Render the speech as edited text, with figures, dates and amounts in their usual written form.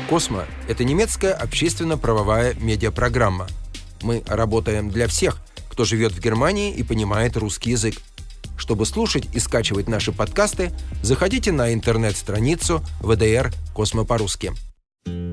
Космо» — это немецкая общественно-правовая медиапрограмма. Мы работаем для всех, кто живет в Германии и понимает русский язык. Чтобы слушать и скачивать наши подкасты, заходите на интернет-страницу ВДР «Космо по-русски».